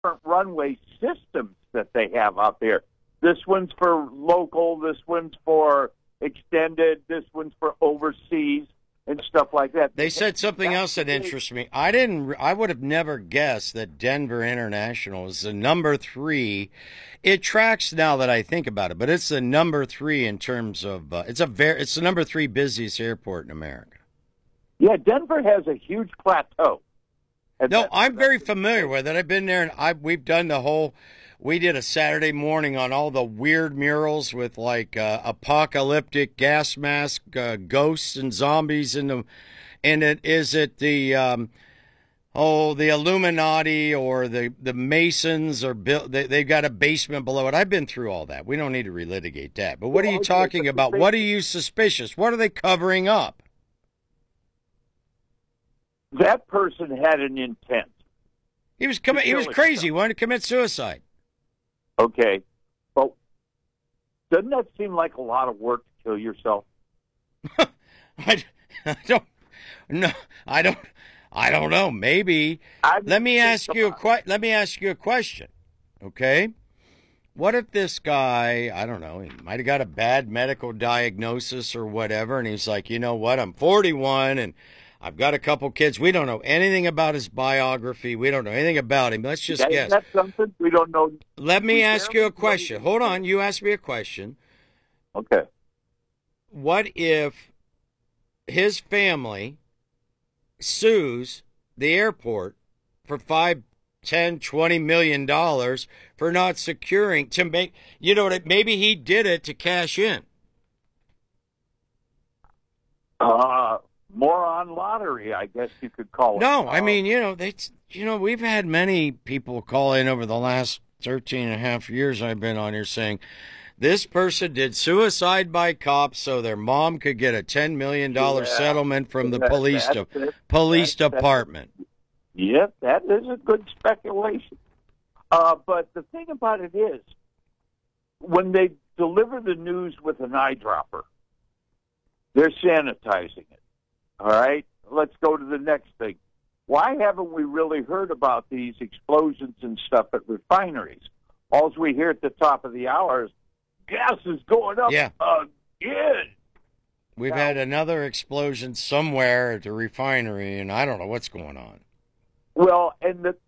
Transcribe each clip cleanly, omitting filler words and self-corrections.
different runway systems that they have out there. This one's for local, this one's for extended, this one's for overseas and stuff like that. They said something else that interests me. I would have never guessed that Denver International is the number 3. It tracks now that I think about it, but it's the number 3 in terms of it's the number 3 busiest airport in America. Yeah, Denver has a huge plateau. No, I'm very familiar with it. I've been there, and we've done the whole. We did a Saturday morning on all the weird murals with like apocalyptic gas mask ghosts and zombies in them. And is it the the Illuminati or the Masons or they've got a basement below it. I've been through all that. We don't need to relitigate that. But what are you talking about? What are you suspicious? What are they covering up? That person had an intent. He was crazy. He wanted to commit suicide. Okay, but doesn't that seem like a lot of work to kill yourself? I don't know. Maybe. Let me ask you a question. Okay, what if this guy, I don't know, he might have got a bad medical diagnosis or whatever, and he's like, you know what, I'm 41 and I've got a couple kids. We don't know anything about his biography. We don't know anything about him. Let's just guess. That's something we don't know. Let me ask you a question. Hold on. You asked me a question. Okay. What if his family sues the airport for $5, $10, $20 million for not securing to make, maybe he did it to cash in. Moron lottery, I guess you could call it. No, I mean, we've had many people call in over the last 13 and a half years I've been on here saying this person did suicide by cops so their mom could get a $10 million settlement from the police department. Yep, that is a good speculation. But the thing about it is, when they deliver the news with an eyedropper, they're sanitizing it. All right, let's go to the next thing. Why haven't we really heard about these explosions and stuff at refineries? All we hear at the top of the hour is gas is going up again. We've had another explosion somewhere at the refinery, and I don't know what's going on. Well, and the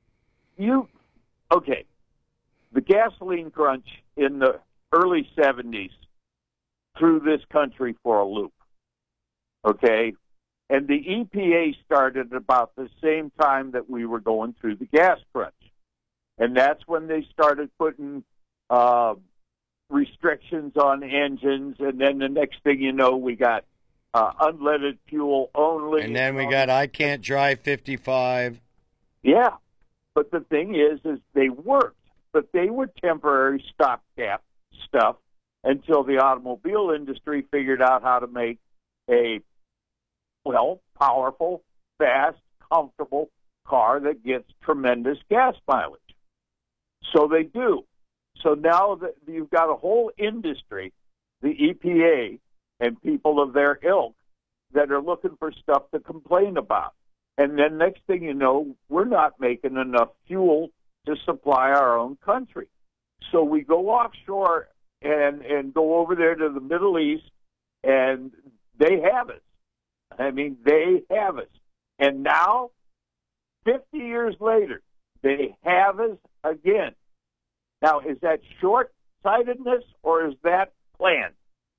gasoline crunch in the early 70s threw this country for a loop. Okay, and the EPA started about the same time that we were going through the gas crunch, and that's when they started putting restrictions on engines, and then the next thing you know, we got unleaded fuel only. And then we got I can't drive 55. Yeah, but the thing is they worked, but they were temporary stopgap stuff until the automobile industry figured out how to make a powerful, fast, comfortable car that gets tremendous gas mileage. So they do. So now that you've got a whole industry, the EPA and people of their ilk, that are looking for stuff to complain about. And then next thing you know, we're not making enough fuel to supply our own country. So we go offshore and go over there to the Middle East, and they have us. I mean, they have us. And now, 50 years later, they have us again. Now, is that short-sightedness or is that planned?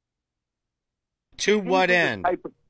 To what end?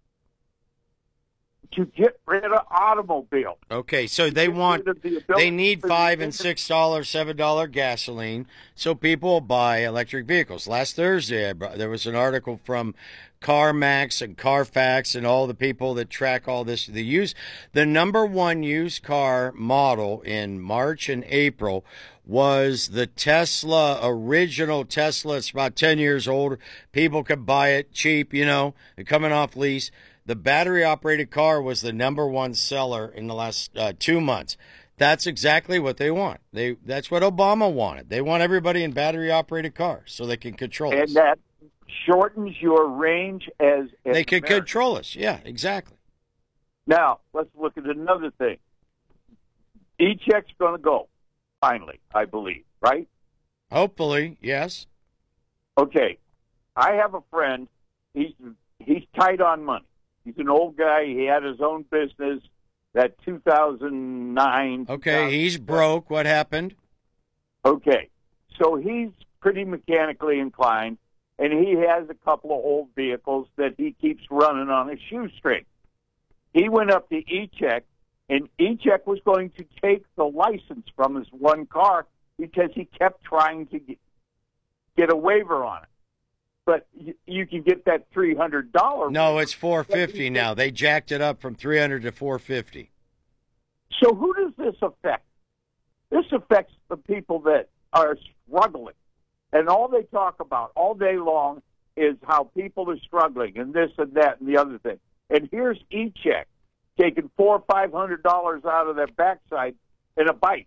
To get rid of automobiles. Okay, so they need $5 and $6, $7 gasoline, so people will buy electric vehicles. Last Thursday, there was an article from CarMax and Carfax and all the people that track all this. The number one used car model in March and April was the Tesla, original Tesla. It's about 10 years old. People could buy it cheap, they're coming off lease. The battery-operated car was the number one seller in the last 2 months. That's exactly what they want. That's what Obama wanted. They want everybody in battery-operated cars so they can control us. And that shortens your range as they can control us. Yeah, exactly. Now, let's look at another thing. E-check's going to go. finally, I believe, right? Hopefully, yes. Okay. I have a friend. He's tight on money. He's an old guy. He had his own business. That 2009. Okay, he's broke. What happened? Okay. So he's pretty mechanically inclined, and he has a couple of old vehicles that he keeps running on a shoestring. He went up to E-Check, and E-Check was going to take the license from his one car because he kept trying to get a waiver on it. But you can get that $300. No, it's $450 now. They jacked it up from $300 to $450. So who does this affect? This affects the people that are struggling. And all they talk about all day long is how people are struggling and this and that and the other thing. And here's E-Check taking $400 or $500 out of their backside in a bite.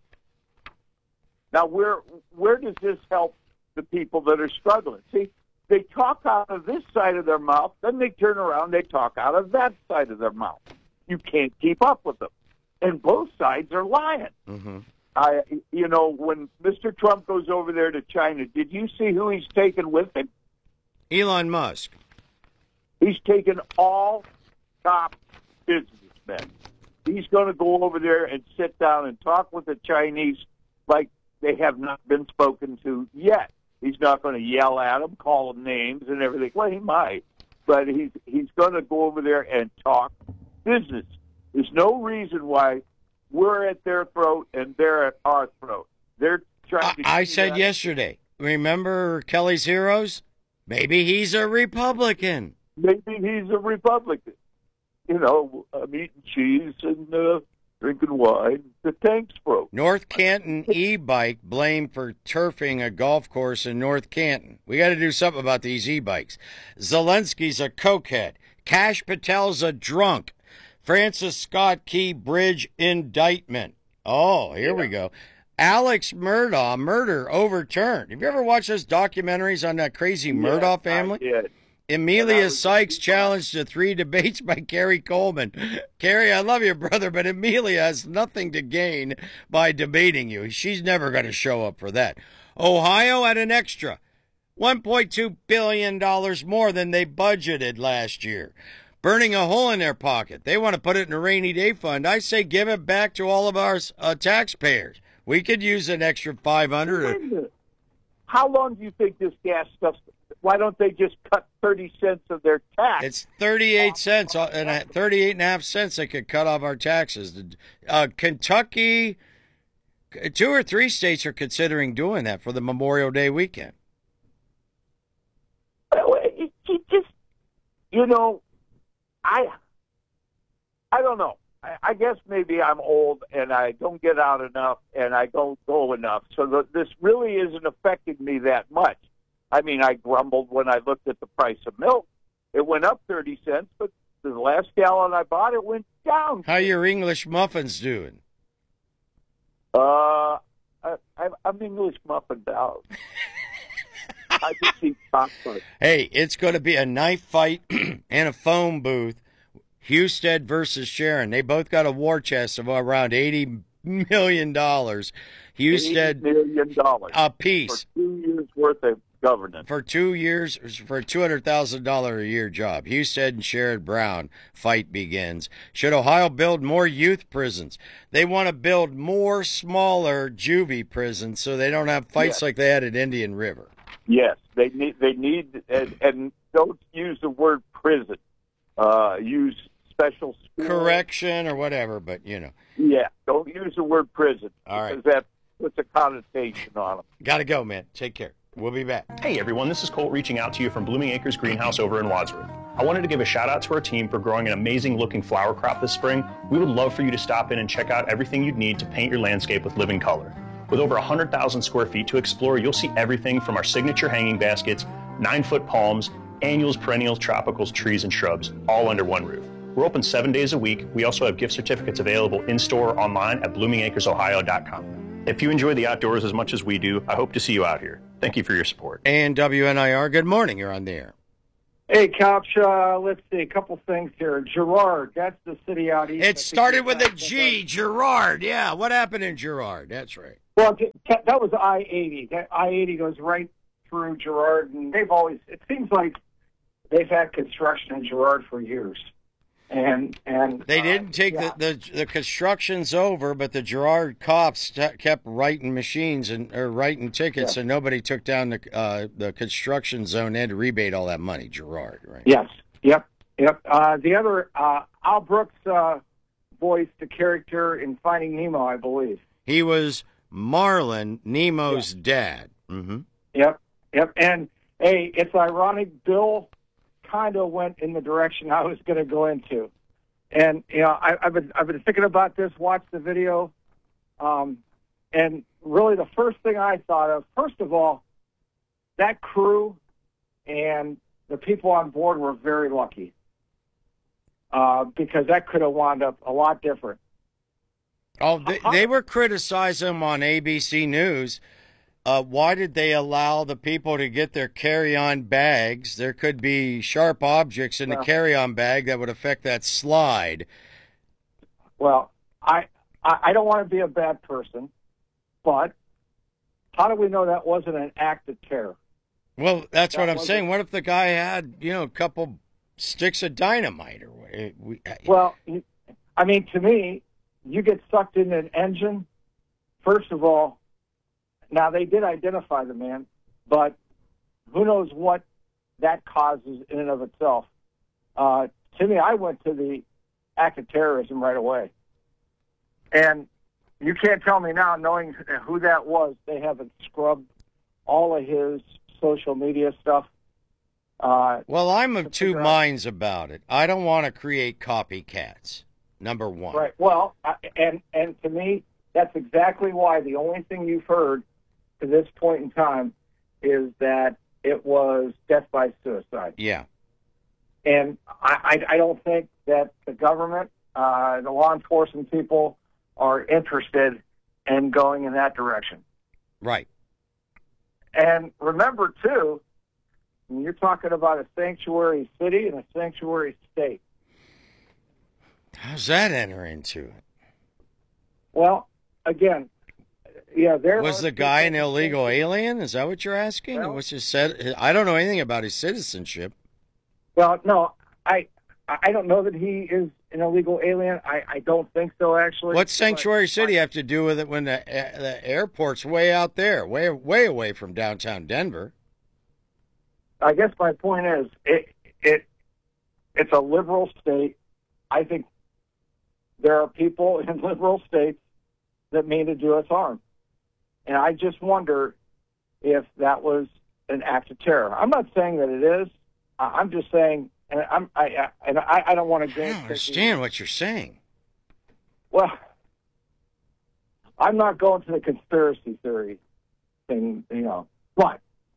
Now, where does this help the people that are struggling? See, they talk out of this side of their mouth, then they turn around, they talk out of that side of their mouth. You can't keep up with them. And both sides are lying. Mm-hmm. When Mr. Trump goes over there to China, did you see who he's taken with him? Elon Musk. He's taken all top businessmen. He's going to go over there and sit down and talk with the Chinese like they have not been spoken to yet. He's not going to yell at them, call them names and everything. Well, he might, but he's going to go over there and talk business. There's no reason why we're at their throat and they're at our throat. They're trying to. I said yesterday, remember Kelly's Heroes? Maybe he's a Republican. Maybe he's a Republican. I'm eating cheese and drinking wine. The tank's broke. North Canton e-bike blamed for turfing a golf course in North Canton. We got to do something about these e-bikes. Zelensky's a cokehead. Kash Patel's a drunk. Francis Scott Key Bridge indictment. Oh, here we go. Alex Murdaugh, murder overturned. Have you ever watched those documentaries on that crazy Murdaugh family? I did. Emilia Sykes challenged to 3 debates by Kerry Coleman. Kerry, I love you, brother, but Emilia has nothing to gain by debating you. She's never going to show up for that. Ohio had an extra $1.2 billion more than they budgeted last year, burning a hole in their pocket. They want to put it in a rainy day fund. I say give it back to all of our taxpayers. We could use an extra $500. How long do you think this gas stuff? Why don't they just cut 30 cents of their tax? It's 38 cents and 38.5 cents they could cut off our taxes. Kentucky, 2 or 3 states are considering doing that for the Memorial Day weekend. I don't know. I guess maybe I'm old and I don't get out enough and I don't go enough. So this really isn't affecting me that much. I mean, I grumbled when I looked at the price of milk. It went up 30 cents, but the last gallon I bought, it went down. How your English muffins doing? I'm English muffined out. I just eat popcorn. Hey, it's going to be a knife fight and a phone booth. Husted versus Sharon. They both got a war chest of around $80 million. Husted, $80 million a piece. For 2 years' worth of governance. For 2 years, for a $200,000 a year job. Husted and Sherrod Brown fight begins. Should Ohio build more youth prisons? They want to build more smaller juvie prisons so they don't have fights like they had at Indian River. Yes, they need, and don't use the word prison. Use special school. Correction or whatever, but Yeah, don't use the word prison. All right. Because that puts a connotation on them. Got to go, man. Take care. We'll be back. Hey everyone, this is Colt reaching out to you from Blooming Acres Greenhouse over in Wadsworth. I wanted to give a shout out to our team for growing an amazing looking flower crop this spring. We would love for you to stop in and check out everything you'd need to paint your landscape with living color. With over 100,000 square feet to explore, you'll see everything from our signature hanging baskets, 9-foot palms, annuals, perennials, tropicals, trees, and shrubs, all under one roof. We're open 7 days a week. We also have gift certificates available in-store or online at bloomingacresohio.com. If you enjoy the outdoors as much as we do, I hope to see you out here. Thank you for your support. And WNIR, good morning. You're on the air. Hey, Couch, let's see, a couple things here. Girard, that's the city out east. It started with a G, Girard. Yeah, what happened in Girard? That's right. Well, that was I-80. That I-80 goes right through Girard, and it seems like they've had construction in Girard for years. And they didn't take the construction's over, but the Girard cops kept writing machines or writing tickets, and nobody took down the construction zone. They had to rebate all that money. Girard, right? Yes. Yep. The other Al Brooks voiced the character in Finding Nemo, I believe. He was Marlin, Nemo's dad. Mm-hmm. Yep. And hey, it's ironic. Bill kind of went in the direction I was going to go into, and I've been thinking about this. Watched the video, and really the first thing I thought of, first of all, that crew and the people on board were very lucky, because that could have wound up a lot different. Oh, they were criticizing him on ABC News. Why did they allow the people to get their carry-on bags? There could be sharp objects in the carry-on bag that would affect that slide. Well, I don't want to be a bad person, but how do we know that wasn't an act of terror? Well, that's what I'm saying. What if the guy had, a couple sticks of dynamite? Well, I mean, to me, you get sucked in an engine, first of all. Now, they did identify the man, but who knows what that causes in and of itself. To me, I went to the act of terrorism right away. And you can't tell me now, knowing who that was, they haven't scrubbed all of his social media stuff. Well, I'm of two minds about it. I don't want to create copycats, number one. Right. Well, and to me, that's exactly why the only thing you've heard to this point in time is that it was death by suicide. Yeah. And I don't think that the government, the law enforcement people are interested in going in that direction. Right. And remember, too, when you're talking about a sanctuary city and a sanctuary state. How's that enter into it? Well, again, was the guy an illegal alien? Is that what you're asking? Well, what's his I don't know anything about his citizenship. Well, no, I don't know that he is an illegal alien. I don't think so, actually. What's Sanctuary City have to do with it when the airport's way out there, way away from downtown Denver? I guess my point is it's a liberal state. I think there are people in liberal states that mean to do us harm. And I just wonder if that was an act of terror. I'm not saying that it is. I'm just saying, and I don't want to go. I don't understand what you're saying. Well, I'm not going to the conspiracy theory thing, but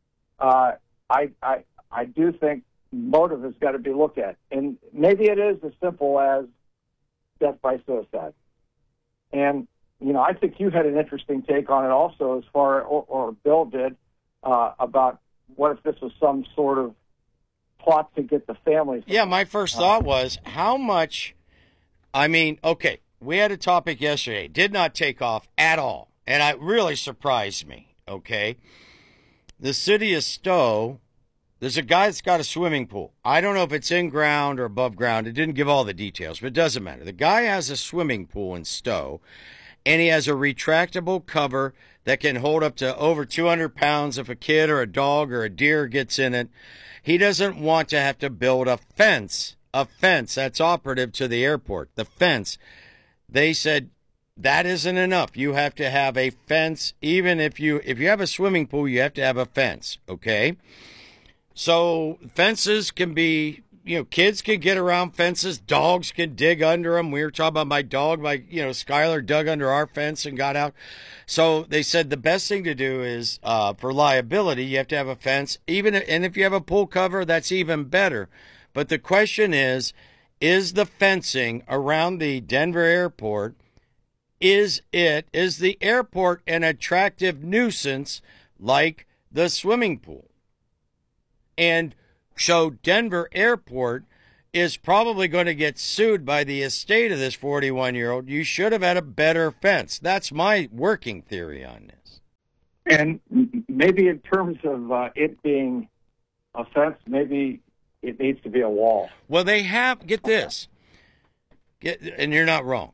I do think motive has got to be looked at, and maybe it is as simple as death by suicide. And I think you had an interesting take on it also, as far or Bill did, about what if this was some sort of plot to get the family. Yeah, my first thought was how much. I mean, okay, we had a topic yesterday, did not take off at all, and it really surprised me. Okay, the city of Stowe. There's a guy that's got a swimming pool. I don't know if it's in ground or above ground. It didn't give all the details, but it doesn't matter. The guy has a swimming pool in Stowe, and he has a retractable cover that can hold up to over 200 pounds if a kid or a dog or a deer gets in it. He doesn't want to have to build a fence that's operative to the airport. The fence, they said, that isn't enough. You have to have a fence. Even if you have a swimming pool, you have to have a fence, okay? So fences can be, kids can get around fences. Dogs can dig under them. We were talking about my dog, Skylar dug under our fence and got out. So they said the best thing to do is, for liability, you have to have a fence. And if you have a pool cover, that's even better. But the question is the fencing around the Denver airport, is the airport an attractive nuisance like the swimming pool? And So Denver Airport is probably going to get sued by the estate of this 41-year-old. You should have had a better fence. That's my working theory on this. And maybe in terms of it being a fence, maybe it needs to be a wall. Well, they have, get this, and you're not wrong.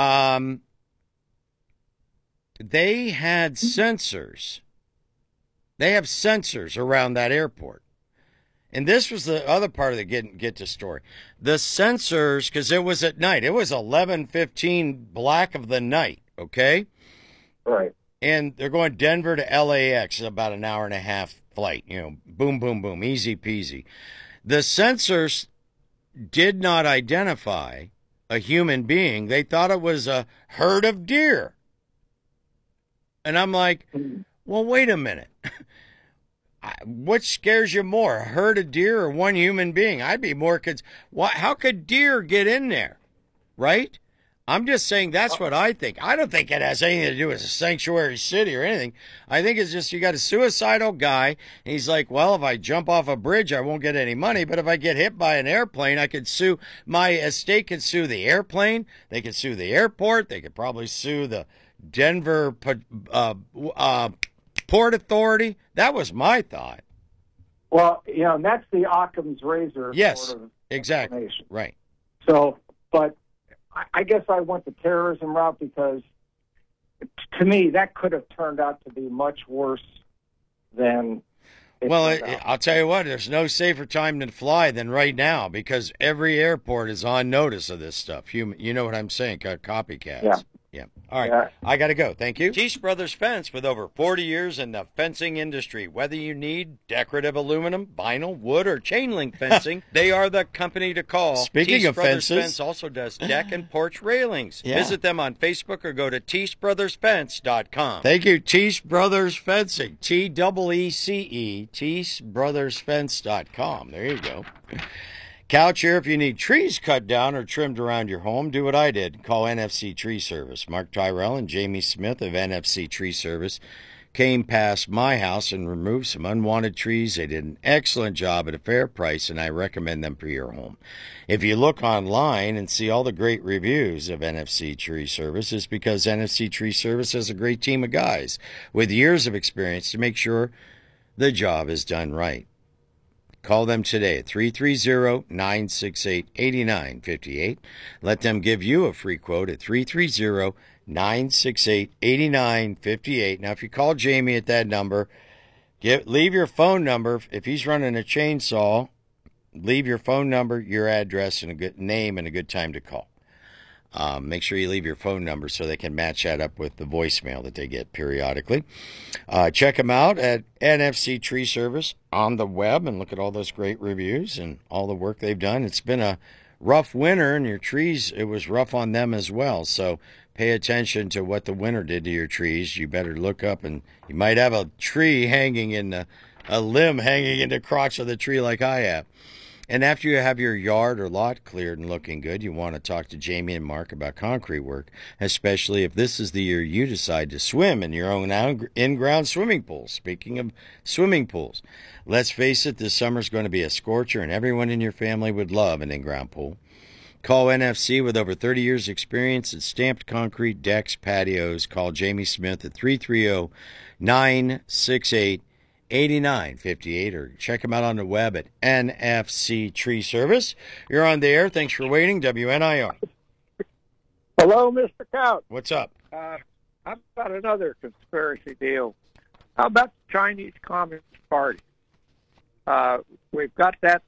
They had sensors. They have sensors around that airport. And this was the other part of the get to story. The sensors, because it was at night. It was 11:15 black of the night, okay? Right. And they're going Denver to LAX, about an hour and a half flight. You know, boom, boom, boom, easy peasy. The sensors did not identify a human being. They thought it was a herd of deer. And I'm like, well, wait a minute. What scares you more, a herd of deer or one human being? I'd be more concerned. How could deer get in there, right? I'm just saying that's what I think. I don't think it has anything to do with a sanctuary city or anything. I think it's just you got a suicidal guy, and he's like, well, if I jump off a bridge, I won't get any money, but if I get hit by an airplane, I could sue. My estate could sue the airplane. They could sue the airport. They could probably sue the Denver Port Authority. That was my thought. Well, you know, and that's the Occam's razor. Yes, sort of exactly. Right. So, but I guess I went the terrorism route because, to me, that could have turned out to be much worse than. I'll tell you what. There's no safer time to fly than right now because every airport is on notice of this stuff. You know what I'm saying? Copycats. Yeah. Yeah. All right. Yeah. I got to go. Thank you. Teese Brothers Fence, with over 40 years in the fencing industry. Whether you need decorative aluminum, vinyl, wood, or chain link fencing, they are the company to call. Speaking of Brothers fences, Fence also does deck and porch railings. Yeah. Visit them on Facebook or go to TeeseBrothersFence.com. Thank you, Teese Brothers Fencing. TEECE, TeeseBrothersFence.com. There you go. Couch here if you need trees cut down or trimmed around your home. Do what I did. Call NFC Tree Service. Mark Tyrell and Jamie Smith of NFC Tree Service came past my house and removed some unwanted trees. They did an excellent job at a fair price, and I recommend them for your home. If you look online and see all the great reviews of NFC Tree Service, it's because NFC Tree Service has a great team of guys with years of experience to make sure the job is done right. Call them today at 330-968-8958. Let them give you a free quote at 330-968-8958. Now, if you call Jamie at that number, leave your phone number. If he's running a chainsaw, leave your phone number, your address, and a good name and a good time to call. Make sure you leave your phone number so they can match that up with the voicemail that they get periodically. Check them out at NFC Tree Service on the web and look at all those great reviews and all the work they've done. It's been a rough winter, and your trees, it was rough on them as well. So pay attention to what the winter did to your trees. You better look up, and you might have a tree hanging in a limb hanging in the crotch of the tree like I have. And after you have your yard or lot cleared and looking good, you want to talk to Jamie and Mark about concrete work, especially if this is the year you decide to swim in your own in-ground swimming pool. Speaking of swimming pools, let's face it, this summer's going to be a scorcher, and everyone in your family would love an in-ground pool. Call NFC with over 30 years' experience in stamped concrete decks, patios. Call Jamie Smith at 330-968-8958 or check them out on the web at NFC Tree Service. You're on the air. Thanks for waiting. WNIR. Hello, Mr. Couch. What's up? I've got another conspiracy deal. How about the Chinese Communist Party? We've got that.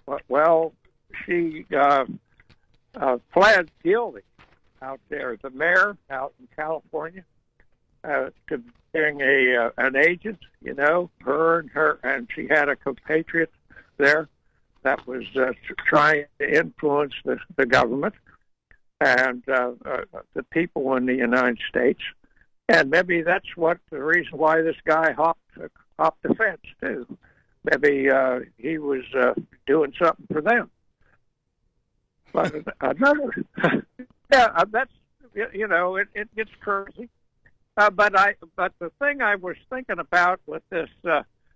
She pled guilty out there. The mayor out in California to being an agent, and she had a compatriot there that was trying to influence the government and the people in the United States. And maybe that's the reason why this guy hopped the fence too. Maybe he was doing something for them. But another, that's it gets crazy. But the thing I was thinking about with this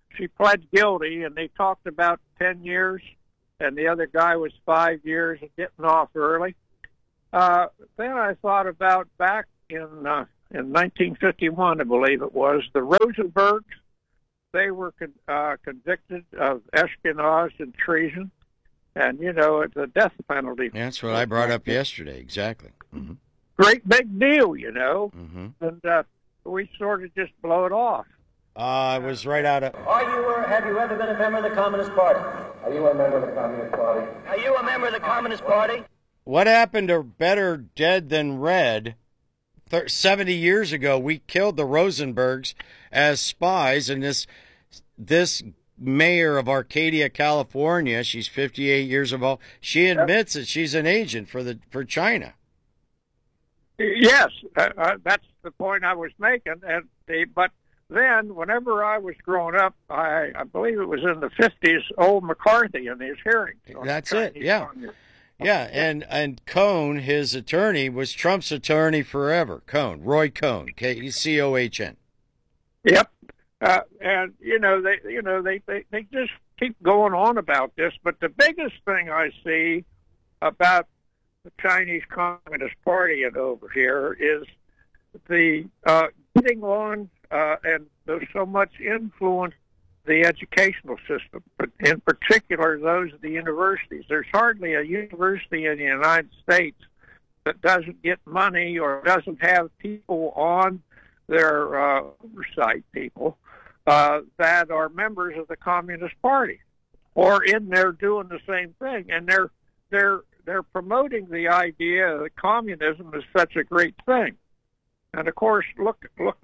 she pled guilty, and they talked about 10 years, and the other guy was 5 years and getting off early. Then I thought about back in 1951, I believe it was, the Rosenbergs. They were convicted of espionage and treason, and, you know, it's a death penalty. Yeah, that's what I brought up yesterday, exactly. Mm-hmm. Great big deal, you know, mm-hmm. and we sort of just blow it off. I was right out of... Have you ever been a member of the Communist Party? Are you a member of the Communist Party? Are you a member of the Communist Party? What happened to Better Dead Than Red? 70 years ago, we killed the Rosenbergs as spies, and this mayor of Arcadia, California, she's 58 years old, she admits that she's an agent for China. Yes, that's the point I was making. But then, whenever I was growing up, I believe it was in the 50s, old McCarthy in his hearings. That's it, yeah. Congress. Yeah, and Cohn, his attorney, was Trump's attorney forever. Cohn, Roy Cohn, Cohn. Yep, and they just keep going on about this. But the biggest thing I see about the Chinese Communist Party over here is the getting on and there's so much influence the educational system, but in particular those of the universities. There's hardly a university in the United States that doesn't get money or doesn't have people on their oversight people that are members of the Communist Party or in there doing the same thing. And they're promoting the idea that communism is such a great thing. And of course, look,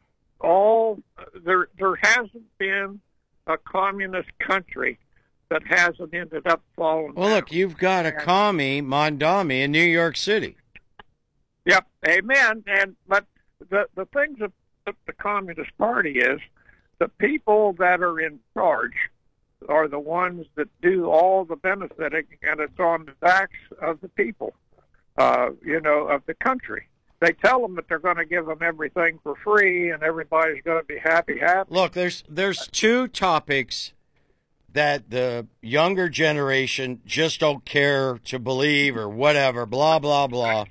there hasn't been a communist country that hasn't ended up falling Well, down. Look, you've got a commie, Mondami, in New York City. Yep, amen. But the things of the Communist Party is the people that are in charge are the ones that do all the benefiting, and it's on the backs of the people, of the country. They tell them that they're going to give them everything for free, and everybody's going to be happy. Look, there's two topics that the younger generation just don't care to believe or whatever, blah, blah, blah.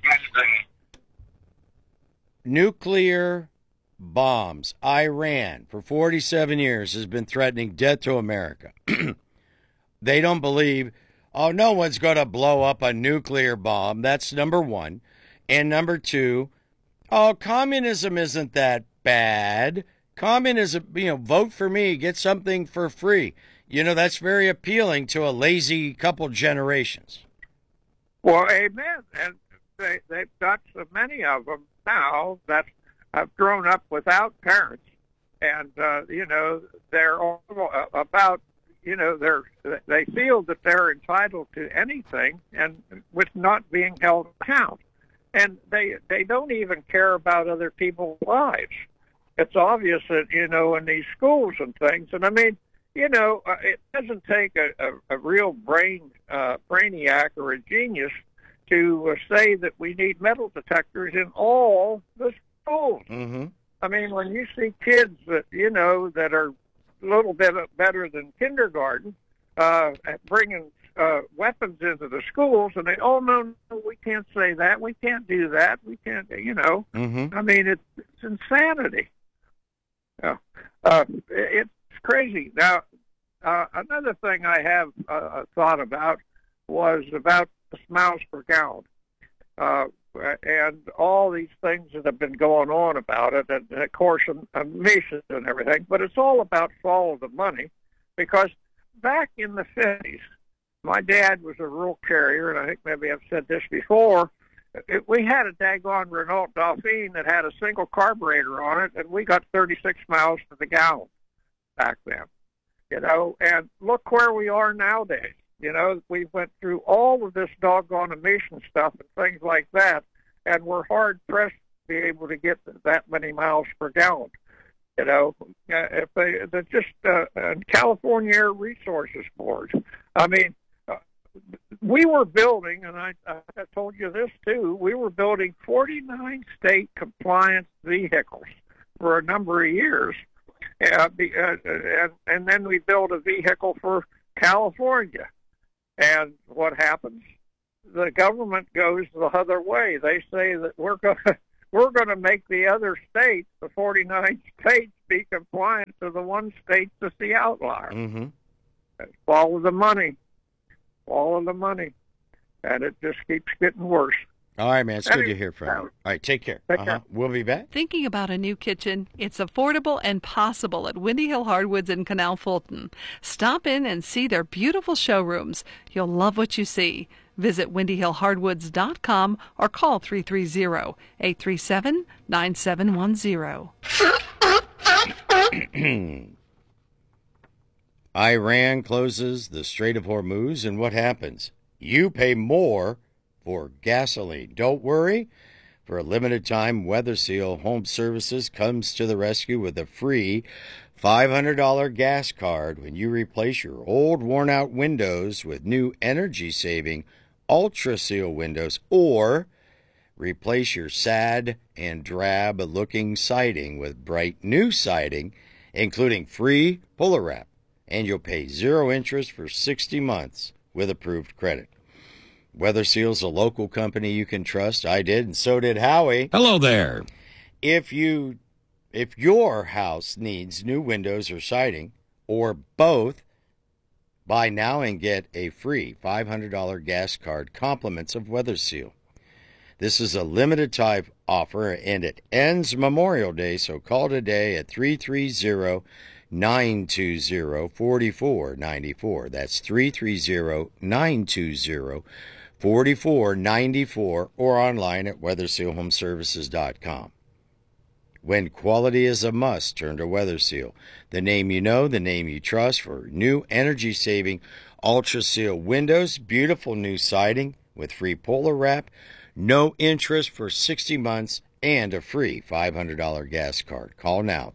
Nuclear bombs. Iran, for 47 years, has been threatening death to America. They don't believe, no one's going to blow up a nuclear bomb. That's number one. And number two, communism isn't that bad. Communism, vote for me, get something for free. That's very appealing to a lazy couple generations. Well, amen. And they've got so many of them now that have grown up without parents. And, they're all about, they feel that they're entitled to anything and with not being held account. And they don't even care about other people's lives. It's obvious that, in these schools and things. And I mean, it doesn't take a real brainiac or a genius to say that we need metal detectors in all the schools. Mm-hmm. I mean, when you see kids that, that are a little bit better than kindergarten, bringing weapons into the schools, and they, no, we can't say that, we can't do that, we can't, Mm-hmm. I mean, it's insanity. It's crazy. Now, another thing I have thought about was about the miles per gallon, and all these things that have been going on about it, and of course, emissions and everything, but it's all about follow the money, because back in the 50s, my dad was a rural carrier, and I think maybe I've said this before. We had a daggone Renault Dauphine that had a single carburetor on it, and we got 36 miles to the gallon back then. And look where we are nowadays. We went through all of this doggone emission stuff and things like that, and we're hard-pressed to be able to get that many miles per gallon. If they just California Air Resources Board, I mean, we were building, and I told you this too, we were building 49 state compliance vehicles for a number of years. and then we build a vehicle for California. And what happens? The government goes the other way. They say that we're going to make the other states, the 49 states, be compliant to the one state that's the outlier. Mm-hmm. Follow the money. And it just keeps getting worse. All right, man. It's good to hear from you. All right, take care. We'll be back. Thinking about a new kitchen? It's affordable and possible at Windy Hill Hardwoods in Canal Fulton. Stop in and see their beautiful showrooms. You'll love what you see. Visit WindyHillHardwoods.com or call 330-837-9710. Iran closes the Strait of Hormuz, and what happens? You pay more for gasoline. Don't worry. For a limited time, Weather Seal Home Services comes to the rescue with a free $500 gas card when you replace your old worn-out windows with new energy-saving Ultra Seal windows, or replace your sad and drab-looking siding with bright new siding, including free puller wrap, and you'll pay 0 interest for 60 months with approved credit. Weather Seal's a local company you can trust. I did, and so did Howie. Hello there. If your house needs new windows or siding, or both, buy now and get a free $500 gas card, compliments of Weather Seal. This is a limited time offer, and it ends Memorial Day, so call today at 330-920-4494. That's 330-920-4494, or online at WeatherSealHomeservices.com. When quality is a must, turn to Weather Seal. The name you know, the name you trust, for new energy-saving Ultra Seal windows, beautiful new siding with free polar wrap, no interest for 60 months, and a free $500 gas card. Call now,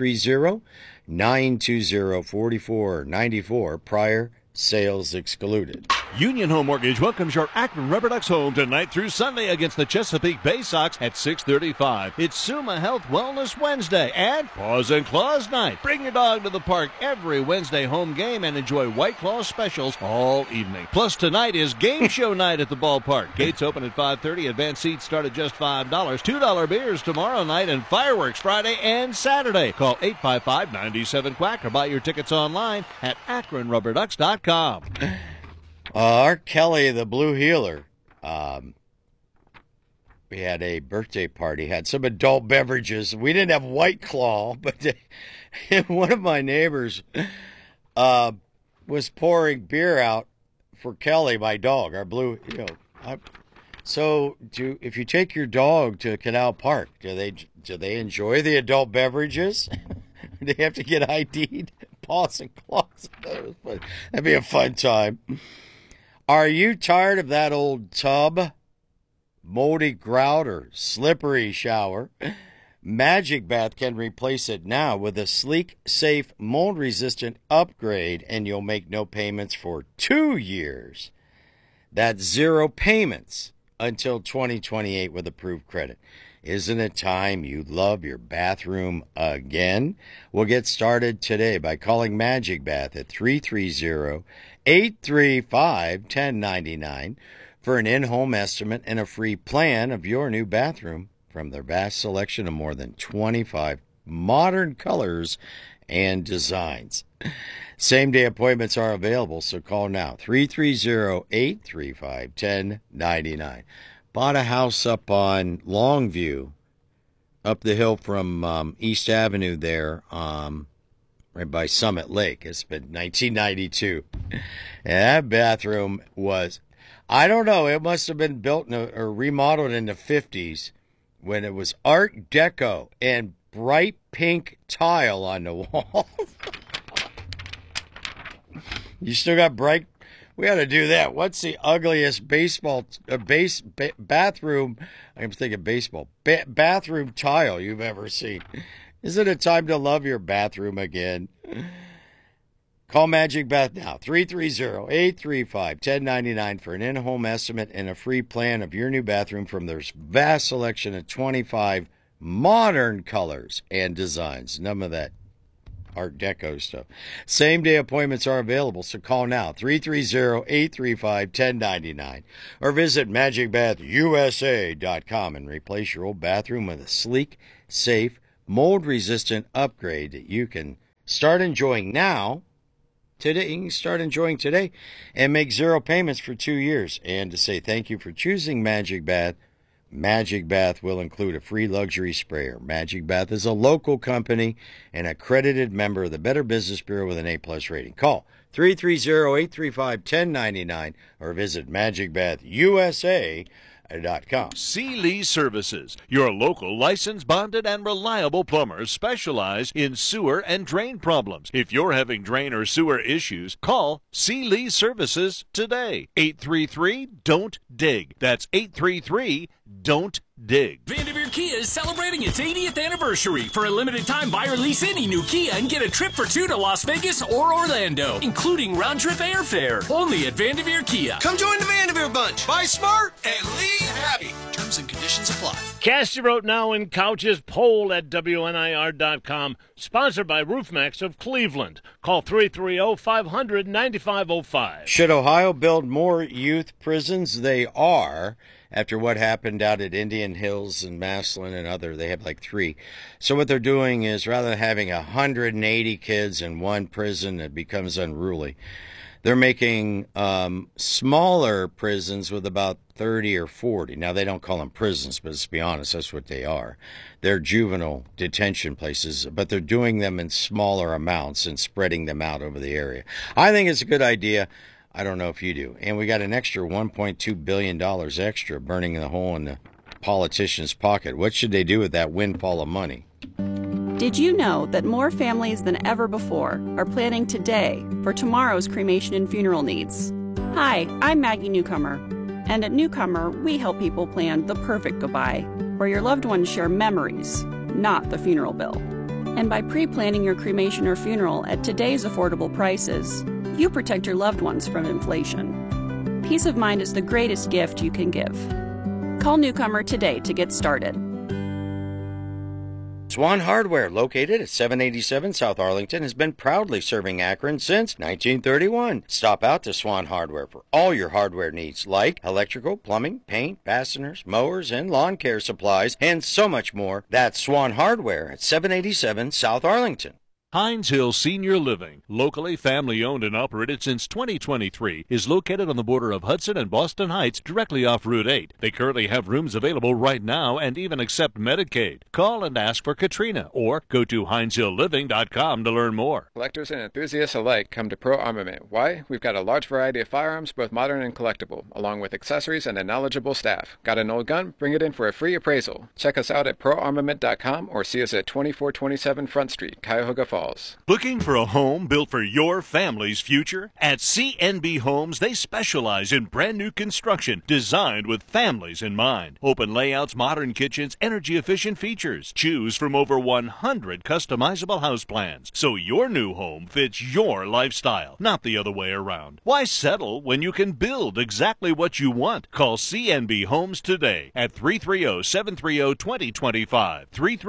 330-920-4494. Prior sales excluded. Union Home Mortgage welcomes your Akron Rubber Ducks home tonight through Sunday against the Chesapeake Bay Sox at 6:35. It's Suma Health Wellness Wednesday and Paws and Claws Night. Bring your dog to the park every Wednesday home game and enjoy White Claw specials all evening. Plus, tonight is Game Show Night at the ballpark. Gates open at 5:30. Advanced seats start at just $5. $2 beers tomorrow night and fireworks Friday and Saturday. Call 855-97-QUACK or buy your tickets online at AkronRubberDucks.com. Art Kelly, the Blue Healer, we had a birthday party, had some adult beverages. We didn't have White Claw, but one of my neighbors was pouring beer out for Kelly, my dog, our blue, if you take your dog to Canal Park, do they enjoy the adult beverages? Do they have to get ID'd? Paws and Claws. That'd be a fun time. Are you tired of that old tub, moldy grout, or slippery shower? Magic Bath can replace it now with a sleek, safe, mold-resistant upgrade, and you'll make no payments for 2 years. That's 0 payments until 2028 with approved credit. Isn't it time you love your bathroom again? We'll get started today by calling Magic Bath at 330-835-1099 for an in-home estimate and a free plan of your new bathroom from their vast selection of more than 25 modern colors and designs. Same-day appointments are available, so call now, 330-835-1099. Bought a house up on Longview, up the hill from East Avenue there, right by Summit Lake. It's been 1992. And that bathroom was, I don't know, it must have been built or remodeled in the 50s when it was Art Deco and bright pink tile on the wall. You still got bright. We ought to do that. What's the ugliest bathroom? I'm thinking baseball. Bathroom tile you've ever seen? Isn't it time to love your bathroom again? Call Magic Bath now, 330-835-1099 for an in-home estimate and a free plan of your new bathroom from their vast selection of 25 modern colors and designs. None of that Art Deco stuff. Same-day appointments are available, so call now, 330-835-1099, or visit magicbathusa.com and replace your old bathroom with a sleek, safe, mold-resistant upgrade that you can start enjoying now. Today, you can start enjoying today and make 0 payments for 2 years. And to say thank you for choosing Magic Bath, Magic Bath will include a free luxury sprayer. Magic Bath is a local company and accredited member of the Better Business Bureau with an A+ rating. Call 330-835-1099 or visit magicbathusa.com. Sealy Services, your local licensed, bonded, and reliable plumbers, specialize in sewer and drain problems. If you're having drain or sewer issues, call Sealy Services today. 833-DON'T-DIG. That's 833-DON'T-DIG. Vanderveer Kia is celebrating its 80th anniversary. For a limited time, buy or lease any new Kia and get a trip for 2 to Las Vegas or Orlando, including round-trip airfare. Only at Vanderveer Kia. Come join the Vanderveer bunch. Buy smart and leave happy. Terms and conditions apply. Cast your vote now in Couch's poll at WNIR.com. Sponsored by RoofMax of Cleveland. Call 330-500-9505. Should Ohio build more youth prisons? They are. After what happened out at Indian Hills and Massillon and other, they have like 3. So what they're doing is, rather than having 180 kids in one prison, it becomes unruly. They're making smaller prisons with about 30 or 40. Now, they don't call them prisons, but let's be honest, that's what they are. They're juvenile detention places, but they're doing them in smaller amounts and spreading them out over the area. I think it's a good idea. I don't know if you do. And we got an extra $1.2 billion extra burning the hole in the politician's pocket. What should they do with that windfall of money? Did you know that more families than ever before are planning today for tomorrow's cremation and funeral needs? Hi, I'm Maggie Newcomer. And at Newcomer, we help people plan the perfect goodbye, where your loved ones share memories, not the funeral bill. And by pre-planning your cremation or funeral at today's affordable prices, you protect your loved ones from inflation. Peace of mind is the greatest gift you can give. Call Newcomer today to get started. Swan Hardware, located at 787 South Arlington, has been proudly serving Akron since 1931. Stop out to Swan Hardware for all your hardware needs, like electrical, plumbing, paint, fasteners, mowers, and lawn care supplies, and so much more. That's Swan Hardware at 787 South Arlington. Hines Hill Senior Living, locally family-owned and operated since 2023, is located on the border of Hudson and Boston Heights, directly off Route 8. They currently have rooms available right now and even accept Medicaid. Call and ask for Katrina or go to HinesHillLiving.com to learn more. Collectors and enthusiasts alike come to Pro Armament. Why? We've got a large variety of firearms, both modern and collectible, along with accessories and a knowledgeable staff. Got an old gun? Bring it in for a free appraisal. Check us out at ProArmament.com or see us at 2427 Front Street, Cuyahoga Falls. Looking for a home built for your family's future? At CNB Homes, they specialize in brand new construction designed with families in mind. Open layouts, modern kitchens, energy-efficient features. Choose from over 100 customizable house plans, so your new home fits your lifestyle, not the other way around. Why settle when you can build exactly what you want? Call CNB Homes today at 330-730-2025.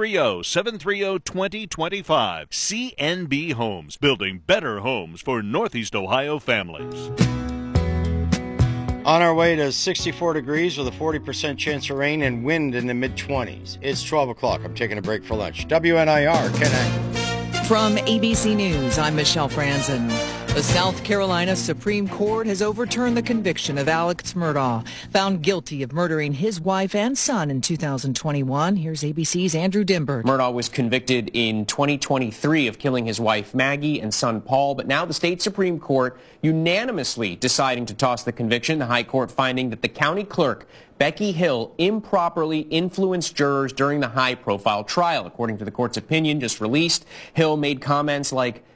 330-730-2025. CNB Homes, building better homes for Northeast Ohio families. On our way to 64 degrees with a 40% chance of rain and wind in the mid-20s. It's 12 o'clock. I'm taking a break for lunch. WNIR, connect. From ABC News, I'm Michelle Franzen. The South Carolina Supreme Court has overturned the conviction of Alex Murdaugh, found guilty of murdering his wife and son in 2021. Here's ABC's Andrew Dimberg. Murdaugh was convicted in 2023 of killing his wife Maggie and son Paul, but now the state Supreme Court unanimously deciding to toss the conviction. The High Court finding that the county clerk, Becky Hill, improperly influenced jurors during the high-profile trial. According to the court's opinion just released, Hill made comments like,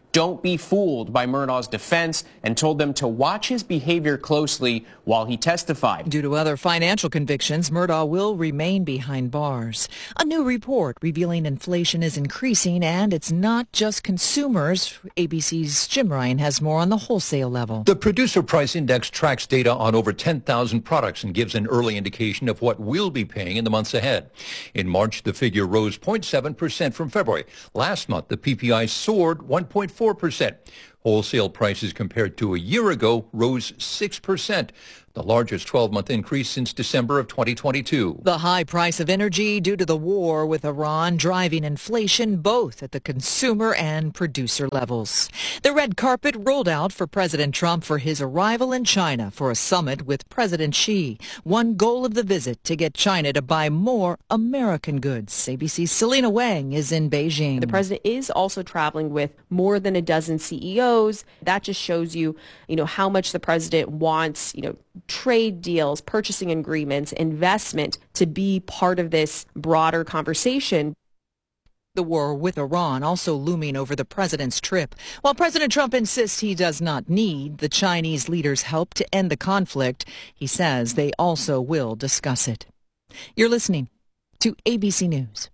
don't be fooled by Murdaugh's defense and told them to watch his behavior closely while he testified. Due to other financial convictions, Murdaugh will remain behind bars. A new report revealing inflation is increasing, and it's not just consumers. ABC's Jim Ryan has more on the wholesale level. The Producer Price Index tracks data on over 10,000 products and gives an early indication of what we'll be paying in the months ahead. In March, the figure rose 0.7% from February. Last month, the PPI soared 1.4%. Wholesale prices compared to a year ago rose 6%, the largest 12-month increase since December of 2022. The high price of energy due to the war with Iran driving inflation both at the consumer and producer levels. The red carpet rolled out for President Trump for his arrival in China for a summit with President Xi. One goal of the visit, to get China to buy more American goods. ABC's Selena Wang is in Beijing. The president is also traveling with more than a dozen CEOs. That just shows you, how much the president wants, trade deals, purchasing agreements, investment to be part of this broader conversation. The war with Iran also looming over the president's trip. While President Trump insists he does not need the Chinese leader's help to end the conflict, he says they also will discuss it. You're listening to ABC News.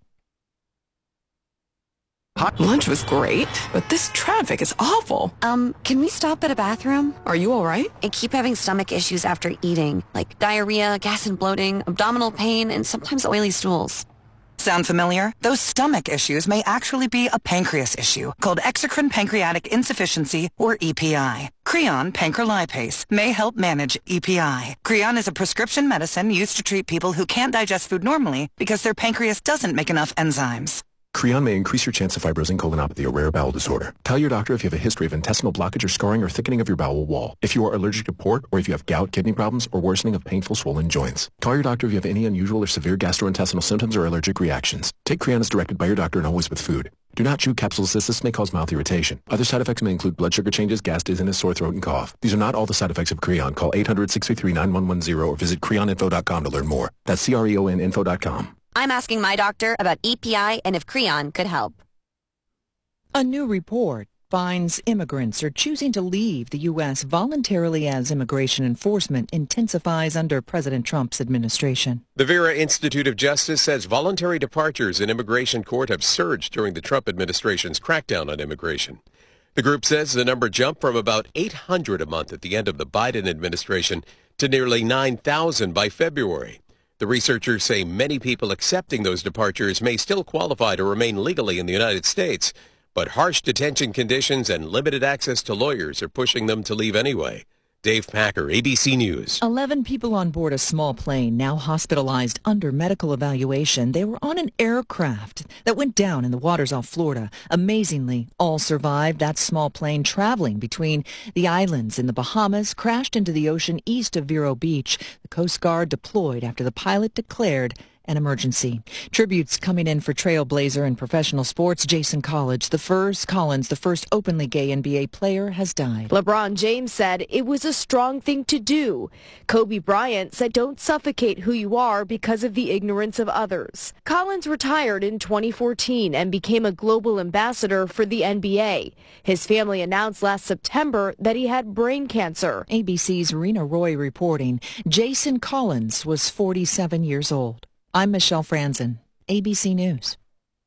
Hot lunch was great, but this traffic is awful. Can we stop at a bathroom? Are you all right? I keep having stomach issues after eating, like diarrhea, gas and bloating, abdominal pain, and sometimes oily stools. Sound familiar? Those stomach issues may actually be a pancreas issue called exocrine pancreatic insufficiency, or EPI. Creon pancrelipase may help manage EPI. Creon is a prescription medicine used to treat people who can't digest food normally because their pancreas doesn't make enough enzymes. Creon may increase your chance of fibrosing colonopathy, a rare bowel disorder. Tell your doctor if you have a history of intestinal blockage or scarring or thickening of your bowel wall, if you are allergic to pork, or if you have gout, kidney problems, or worsening of painful swollen joints. Call your doctor if you have any unusual or severe gastrointestinal symptoms or allergic reactions. Take Creon as directed by your doctor and always with food. Do not chew capsules as this may cause mouth irritation. Other side effects may include blood sugar changes, gas, dizziness, sore throat, and cough. These are not all the side effects of Creon. Call 800-633-9110 or visit creoninfo.com to learn more. That's CREONinfo.com. I'm asking my doctor about EPI and if Creon could help. A new report finds immigrants are choosing to leave the U.S. voluntarily as immigration enforcement intensifies under President Trump's administration. The Vera Institute of Justice says voluntary departures in immigration court have surged during the Trump administration's crackdown on immigration. The group says the number jumped from about 800 a month at the end of the Biden administration to nearly 9,000 by February. The researchers say many people accepting those departures may still qualify to remain legally in the United States, but harsh detention conditions and limited access to lawyers are pushing them to leave anyway. Dave Packer, ABC News. 11 people on board a small plane now hospitalized under medical evaluation. They were on an aircraft that went down in the waters off Florida. Amazingly, all survived. That small plane traveling between the islands in the Bahamas crashed into the ocean east of Vero Beach. The Coast Guard deployed after the pilot declared an emergency. Tributes coming in for trailblazer in professional sports. Jason Collins, the first openly gay NBA player, has died. LeBron James said it was a strong thing to do. Kobe Bryant said don't suffocate who you are because of the ignorance of others. Collins retired in 2014 and became a global ambassador for the NBA. His family announced last September that he had brain cancer. ABC's Rena Roy reporting. Jason Collins was 47 years old. I'm Michelle Franzen, ABC News.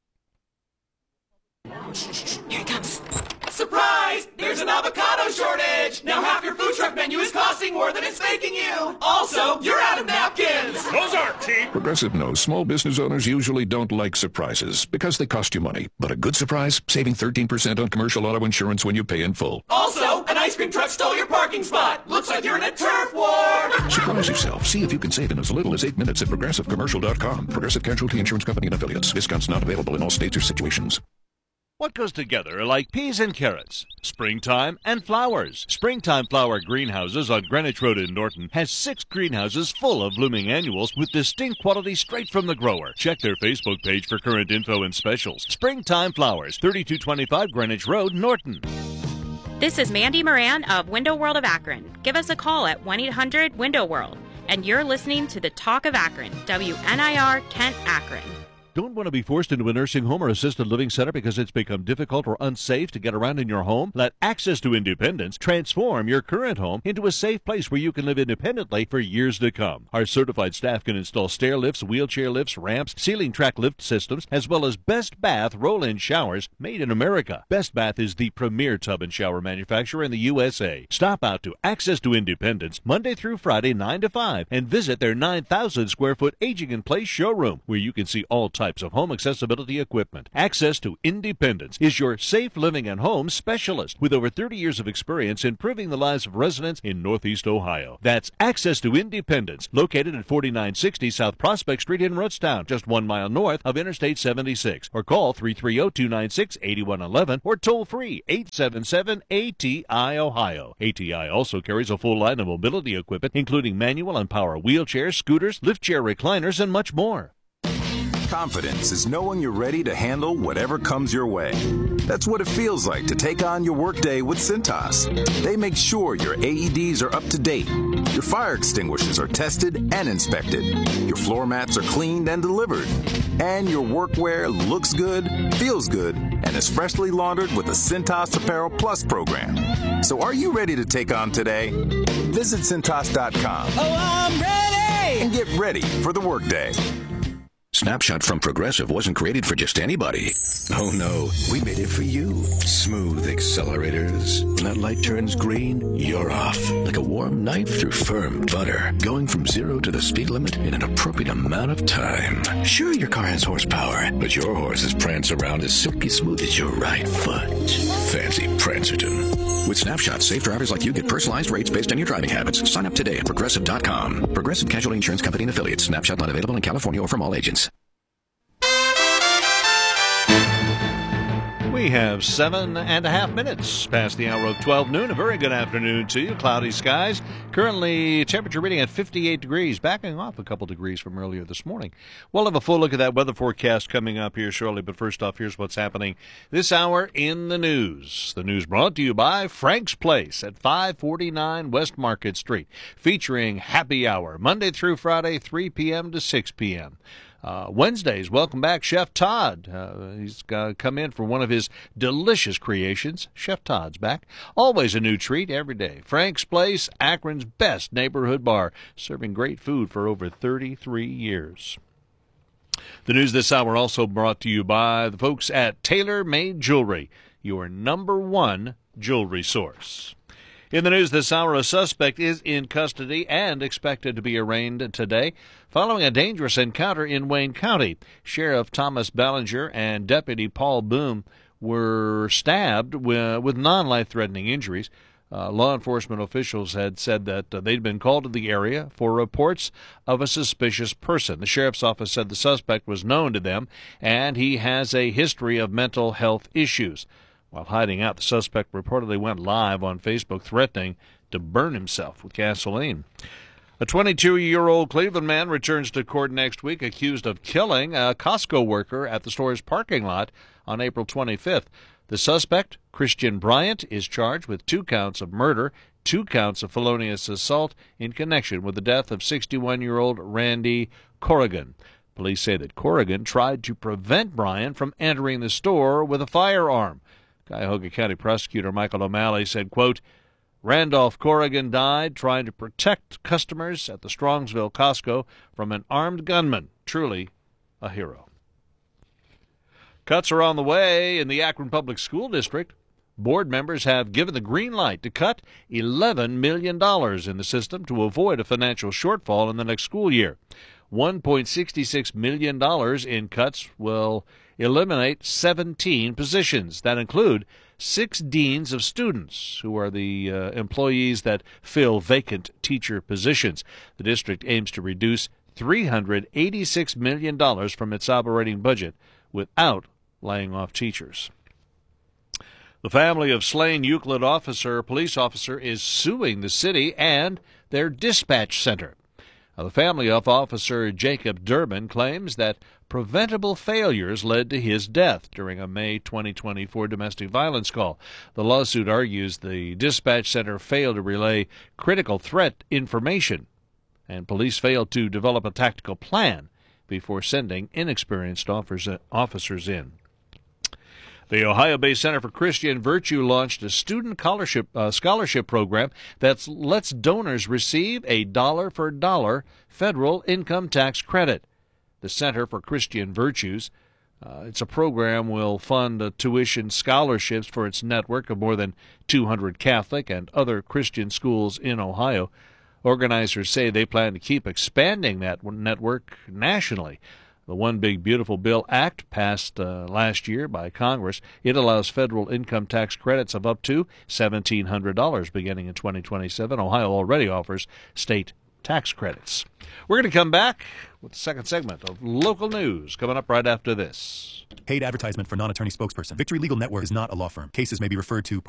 Here it comes. Surprise! There's an avocado shortage! Now half your food truck menu is costing more than it's making you! Also, you're out of napkins! Those aren't cheap! Progressive knows small business owners usually don't like surprises because they cost you money. But a good surprise? Saving 13% on commercial auto insurance when you pay in full. Also, an ice cream truck stole your parking spot! Looks like you're in a turf war! Surprise yourself. See if you can save in as little as 8 minutes at ProgressiveCommercial.com. Progressive Casualty Insurance Company and Affiliates. Discounts not available in all states or situations. What goes together like peas and carrots? Springtime and flowers. Springtime Flower Greenhouses on Greenwich Road in Norton has 6 greenhouses full of blooming annuals with distinct quality straight from the grower. Check their Facebook page for current info and specials. Springtime Flowers, 3225 Greenwich Road, Norton. This is Mandy Moran of Window World of Akron. Give us a call at 1-800-WINDOW-WORLD. And you're listening to the Talk of Akron, WNIR Kent Akron. Don't want to be forced into a nursing home or assisted living center because it's become difficult or unsafe to get around in your home? Let Access to Independence transform your current home into a safe place where you can live independently for years to come. Our certified staff can install stair lifts, wheelchair lifts, ramps, ceiling track lift systems, as well as Best Bath roll-in showers made in America. Best Bath is the premier tub and shower manufacturer in the USA. Stop out to Access to Independence Monday through Friday 9 to 5 and visit their 9,000 square foot aging in place showroom where you can see all types of home accessibility equipment. Access to Independence is your safe living and home specialist with over 30 years of experience improving the lives of residents in Northeast Ohio. That's Access to Independence, located at 4960 South Prospect Street in Rootstown, just 1 mile north of Interstate 76. Or call 330-296-8111 or toll free 877-ATI-OHIO. ATI also carries a full line of mobility equipment, including manual and power wheelchairs, scooters, lift chair recliners, and much more. Confidence is knowing you're ready to handle whatever comes your way. That's what it feels like to take on your workday with Cintas. They make sure your AEDs are up to date, your fire extinguishers are tested and inspected, your floor mats are cleaned and delivered, and your workwear looks good, feels good, and is freshly laundered with the Cintas Apparel Plus program. So are you ready to take on today? Visit Cintas.com. Oh, I'm ready! And get ready for the workday. Snapshot from Progressive wasn't created for just anybody. Oh no, we made it for you. Smooth accelerators. When that light turns green, you're off. Like a warm knife through firm butter. Going from 0 to the speed limit in an appropriate amount of time. Sure, your car has horsepower, but your horses prance around as silky smooth as your right foot. Fancy Prancerton. With Snapshot, safe drivers like you get personalized rates based on your driving habits. Sign up today at Progressive.com. Progressive Casualty Insurance Company and Affiliates. Snapshot not available in California or from all agents. We have 7.5 minutes past the hour of 12 noon. A very good afternoon to you. Cloudy skies. Currently, temperature reading at 58 degrees, backing off a couple degrees from earlier this morning. We'll have a full look at that weather forecast coming up here shortly, but first off, here's what's happening this hour in the news. The news brought to you by Frank's Place at 549 West Market Street, featuring happy hour Monday through Friday, 3 p.m. to 6 p.m. Wednesdays, welcome back Chef Todd. He's come in for one of his delicious creations. Chef Todd's back. Always a new treat every day. Frank's Place, Akron's best neighborhood bar, serving great food for over 33 years. The news this hour also brought to you by the folks at Tailor Made Jewelry, your #1 jewelry source. In the news this hour, a suspect is in custody and expected to be arraigned today following a dangerous encounter in Wayne County. Sheriff Thomas Ballinger and Deputy Paul Boone were stabbed with non-life-threatening injuries. Law enforcement officials had said that they'd been called to the area for reports of a suspicious person. The sheriff's office said the suspect was known to them and he has a history of mental health issues. While hiding out, the suspect reportedly went live on Facebook threatening to burn himself with gasoline. A 22-year-old Cleveland man returns to court next week accused of killing a Costco worker at the store's parking lot on April 25th. The suspect, Christian Bryant, is charged with 2 counts of murder, 2 counts of felonious assault in connection with the death of 61-year-old Randy Corrigan. Police say that Corrigan tried to prevent Bryant from entering the store with a firearm. Cuyahoga County Prosecutor Michael O'Malley said, quote, Randolph Corrigan died trying to protect customers at the Strongsville Costco from an armed gunman. Truly a hero. Cuts are on the way in the Akron Public School District. Board members have given the green light to cut $11 million in the system to avoid a financial shortfall in the next school year. $1.66 million in cuts will eliminate 17 positions that include 6 deans of students, who are the employees that fill vacant teacher positions. The district aims to reduce $386 million from its operating budget without laying off teachers. The family of slain Euclid police officer is suing the city and their dispatch center. The family of Officer Jacob Durbin claims that preventable failures led to his death during a May 2024 domestic violence call. The lawsuit argues the dispatch center failed to relay critical threat information, and police failed to develop a tactical plan before sending inexperienced officers in. The Ohio-based Center for Christian Virtue launched a student scholarship program that lets donors receive a dollar-for-dollar federal income tax credit. The Center for Christian Virtues, it's a program will fund tuition scholarships for its network of more than 200 Catholic and other Christian schools in Ohio. Organizers say they plan to keep expanding that network nationally. The One Big Beautiful Bill Act passed last year by Congress. It allows federal income tax credits of up to $1,700 beginning in 2027. Ohio already offers state tax credits. We're going to come back with the second segment of Local News coming up right after this. Paid advertisement for non-attorney spokesperson. Victory Legal Network is not a law firm. Cases may be referred to